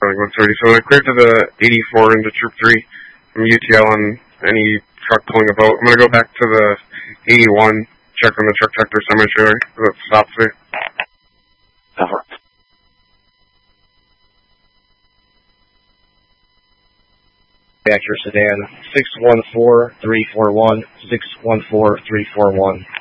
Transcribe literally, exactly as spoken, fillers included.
like one thirty. So I cleared to the eighty-four into Troop three from U T L on any truck pulling a boat. I'm going to go back to the eighty-one, check on the truck tractor semi-trailer that stops there. Over. Acura sedan, six one four three four one, six one four three four one.